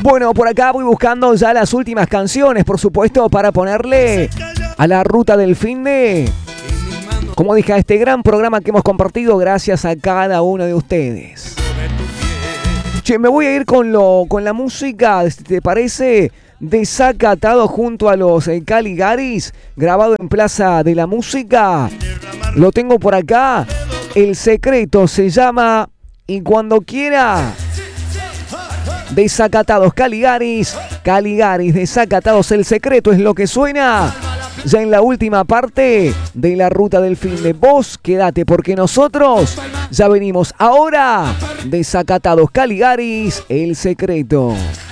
Bueno, por acá voy buscando ya las últimas canciones, por supuesto, para ponerle a la ruta del finde. Como dije, a este gran programa que hemos compartido gracias a cada uno de ustedes. Che, me voy a ir con la música, ¿te parece? Desacatado junto a los Caligaris, grabado en Plaza de la Música. Lo tengo por acá. El Secreto se llama Y Cuando Quiera. Desacatados Caligaris, desacatados, El Secreto es lo que suena. Ya en la última parte de la ruta del finde. Vos quédate porque nosotros ya venimos ahora. Desacatados Caligaris, El Secreto.